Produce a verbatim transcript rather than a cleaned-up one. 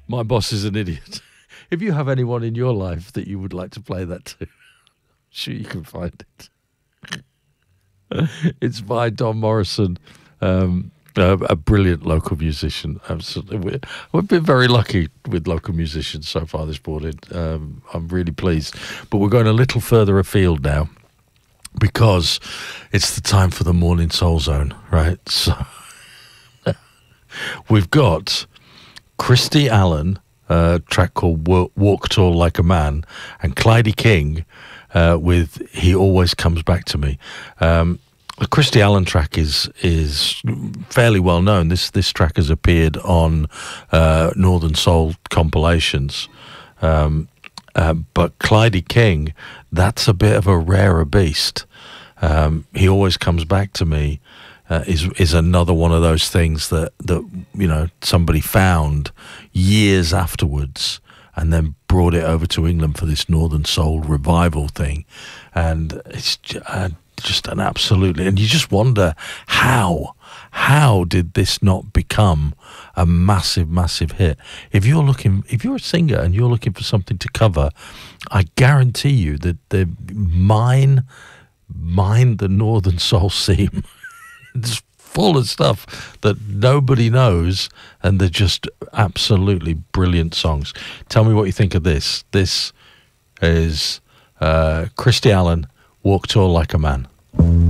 My boss is an idiot. If you have anyone in your life that you would like to play that to, sure you can find it. It's by Don Morrison, um, a, a brilliant local musician. Absolutely, We're, we've been very lucky with local musicians so far this morning. Um, I'm really pleased, but we're going a little further afield now because it's the time for the Morning Soul Zone, right? So we've got Christy Allen, a track called Walk, Walk Tall Like a Man, and Clyde King uh, with He Always Comes Back to Me. Um, the Christy Allen track is is fairly well known. This this track has appeared on uh, Northern Soul compilations. Um, uh, but Clyde King, that's a bit of a rarer beast. Um, He Always Comes Back to Me uh, is is another one of those things that, that you know somebody found years afterwards and then brought it over to England for this Northern Soul revival thing. And it's j- uh, just an absolutely, and you just wonder how, how did this not become a massive, massive hit? If you're looking, if you're a singer and you're looking for something to cover, I guarantee you that the mine, mine the Northern Soul seam. It's full of stuff that nobody knows, and they're just absolutely brilliant songs. Tell me what you think of this. This is uh, Christy Allen, Walk Tall Like a Man.